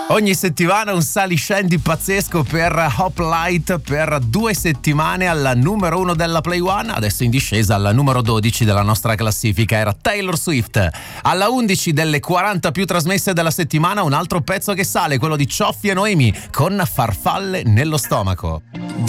Ogni settimana un saliscendi pazzesco per Hoplite per 2 settimane alla numero 1 della Play One, adesso in discesa alla numero 12 della nostra classifica, era Taylor Swift. Alla 11 delle 40 più trasmesse della settimana un altro pezzo che sale, quello di Cioffi e Noemi con Farfalle nello stomaco.